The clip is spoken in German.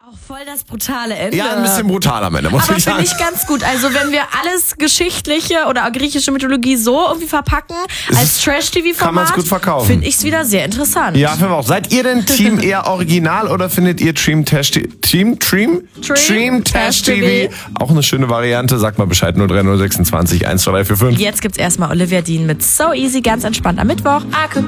Auch voll das brutale Ende. Ja, ein bisschen brutal am Ende, muss aber ich sagen. finde ich ganz gut. Also wenn wir alles geschichtliche oder griechische Mythologie so irgendwie verpacken, als Trash-TV-Format, kann man's gut verkaufen. finde ich es wieder sehr interessant. Ja, finden wir auch. Seid ihr denn Team eher original oder findet ihr Dream Trash TV auch eine schöne Variante? Sagt mal Bescheid, 03026 12345. Jetzt gibt's erstmal Olivia Dean mit So Easy, ganz entspannt am Mittwoch.